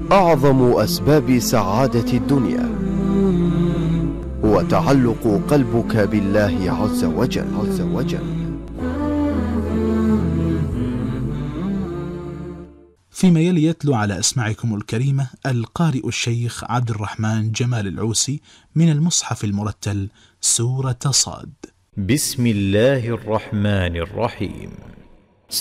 أعظم أسباب سعادة الدنيا هو تعلق قلبك بالله عز وجل. فيما يلي يتلو على أسماعكم الكريمة القارئ الشيخ عبد الرحمن جمال العوسي من المصحف المرتل سورة صاد. بسم الله الرحمن الرحيم.